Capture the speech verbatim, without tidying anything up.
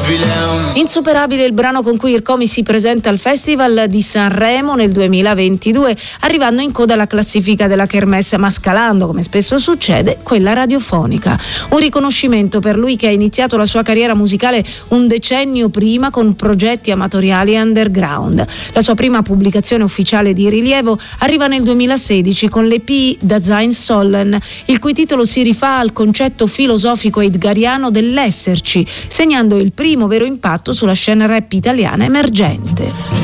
Insuperabile il brano con cui Ircomi si presenta al Festival di Sanremo nel duemilaventidue, arrivando in coda alla classifica della Kermesse, ma scalando, come spesso succede, quella radiofonica. Un riconoscimento per lui che ha iniziato la sua carriera musicale un decennio prima con progetti amatoriali e underground. La sua prima pubblicazione ufficiale di rilievo arriva nel duemilasedici con l'E P Da Sein Sollen, il cui titolo si rifà al concetto filosofico heideggeriano dell'esserci, segnando il primo vero impatto sulla scena rap italiana emergente.